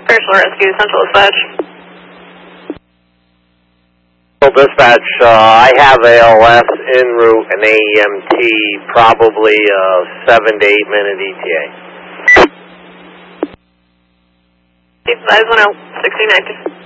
Personal Rescue, Central Dispatch. Dispatch, I have ALS en route and AEMT, probably 7 to 8 minute ETA. 510, 16 active.